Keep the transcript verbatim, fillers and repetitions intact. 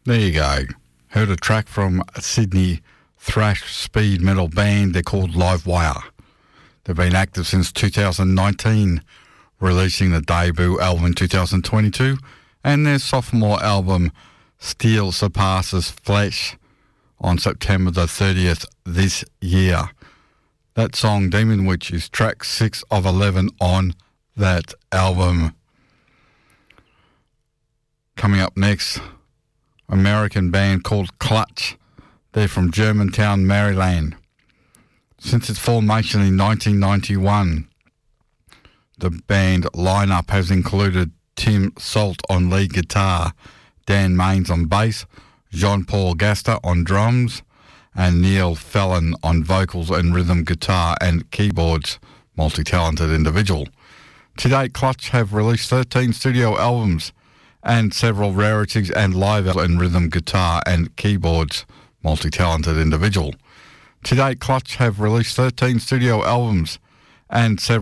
There you go. Heard a track from a Sydney thrash speed metal band. They're called Livewire. They've been active since two thousand nineteen, releasing the debut album in two thousand twenty-two, and their sophomore album Steel Surpasses Flesh on September the thirtieth this year. That song, Demon Witch, is track six of eleven on that album. Coming up next, American band called Clutch. They're from Germantown, Maryland. Since its formation in nineteen ninety-one, the band lineup has included Tim Salt on lead guitar, Dan Maines on bass, Jean-Paul Gaster on drums, and Neil Fallon on vocals and rhythm guitar and keyboards. Multi-talented individual. To date, Clutch have released thirteen studio albums and several rarities and live and rhythm guitar and keyboards. Multi-talented individual. To date, Clutch have released thirteen studio albums and several